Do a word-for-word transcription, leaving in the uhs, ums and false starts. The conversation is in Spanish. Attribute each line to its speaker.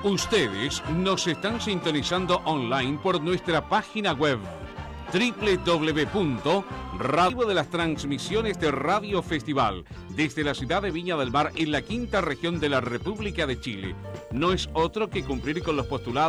Speaker 1: Ustedes nos están sintonizando online por nuestra página web doble u doble u doble u punto radio de las transmisiones de Radio Festival desde la ciudad de Viña del Mar en la quinta región de la República de Chile. No es otro que cumplir con los postulados